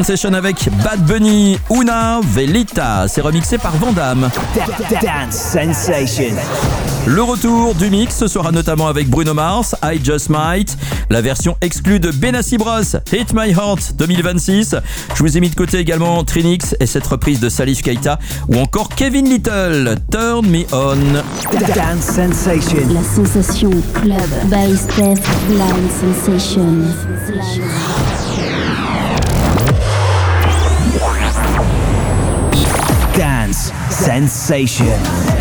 Session avec Bad Bunny, Una Velita, c'est remixé par Vandame. Dance Sensation. Le retour du mix ce sera notamment avec Bruno Mars, I Just Might, la version exclue de Benassi Bros, Hit My Heart 2026. Je vous ai mis de côté également Trinix et cette reprise de Salif Keita ou encore Kevin Little, Turn Me On. Dance Sensation. La sensation club by Steph Blind Sensation. Dance Sensation.